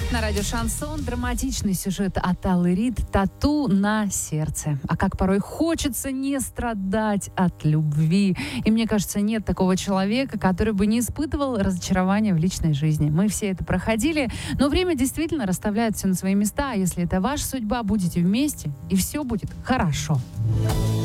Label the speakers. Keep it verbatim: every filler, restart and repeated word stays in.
Speaker 1: На радио «Шансон» драматичный сюжет от Аллы Рид «Тату на сердце». А как порой хочется не страдать от любви. И мне кажется, нет такого человека, который бы не испытывал разочарования в личной жизни. Мы все это проходили, но время действительно расставляет все на свои места. А если это ваша судьба, будете вместе, и все будет хорошо.